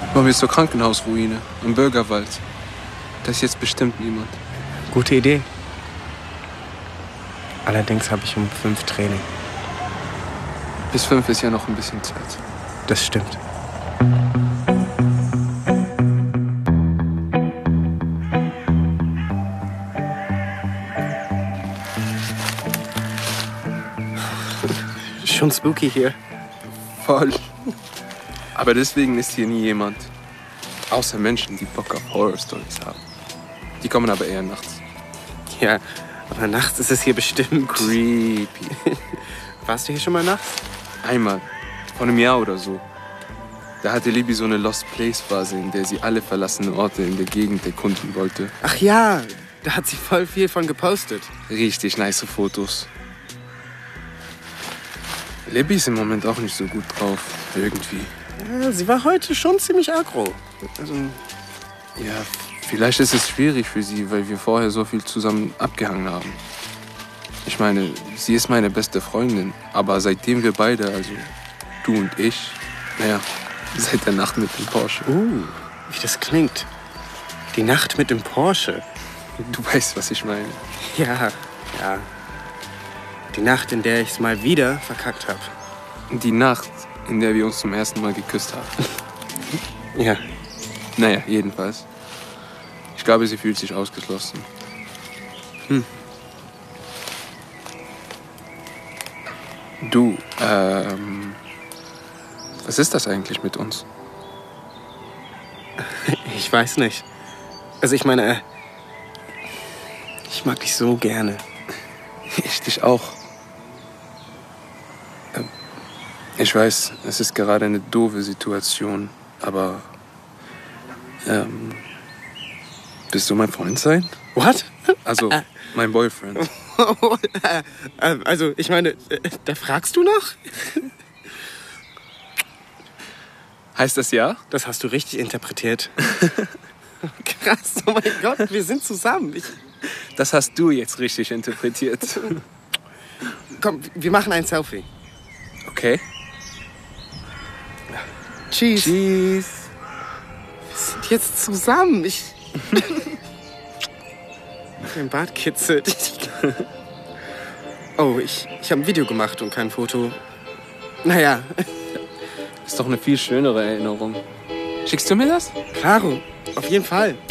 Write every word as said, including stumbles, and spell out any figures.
Machen wir zur Krankenhausruine im Bürgerwald. Da ist jetzt bestimmt niemand. Gute Idee. Allerdings habe ich um fünf Training. Bis fünf ist ja noch ein bisschen Zeit. Das stimmt. Schon spooky hier. Voll. Aber deswegen ist hier nie jemand. Außer Menschen, die Bock auf Horror-Stories haben. Die kommen aber eher nachts. Ja, aber nachts ist es hier bestimmt Creepy. Warst du hier schon mal nachts? Einmal. Vor einem Jahr oder so. Da hatte Libby so eine Lost Place-Phase, in der sie alle verlassenen Orte in der Gegend erkunden wollte. Ach ja, da hat sie voll viel von gepostet. Richtig nice Fotos. Libby ist im Moment auch nicht so gut drauf. Irgendwie. Ja, sie war heute schon ziemlich aggro. Also, ja, vielleicht ist es schwierig für sie, weil wir vorher so viel zusammen abgehangen haben. Ich meine, sie ist meine beste Freundin. Aber seitdem wir beide, also du und ich, naja, seit der Nacht mit dem Porsche. Uh, wie das klingt. Die Nacht mit dem Porsche. Du weißt, was ich meine. Ja, ja. Die Nacht, in der ich es mal wieder verkackt habe. Die Nacht, in der wir uns zum ersten Mal geküsst haben. Ja. Naja, jedenfalls. Ich glaube, sie fühlt sich ausgeschlossen. Hm. Du, ähm... was ist das eigentlich mit uns? Ich weiß nicht. Also ich meine, äh, ich mag dich so gerne. Ich dich auch. Ich weiß, es ist gerade eine doofe Situation, aber... Ähm... Willst du mein Freund sein? What? Also, mein Boyfriend. Also, ich meine, da fragst du noch? Heißt das ja? Das hast du richtig interpretiert. Krass, oh mein Gott, wir sind zusammen. Ich... Das hast du jetzt richtig interpretiert. Komm, wir machen ein Selfie. Okay. Cheese. Cheese. Wir sind jetzt zusammen. Ich... Mein Bart kitzelt. Oh, ich, ich habe ein Video gemacht und kein Foto. Naja. Ist doch eine viel schönere Erinnerung. Schickst du mir das? Klaro, auf jeden Fall.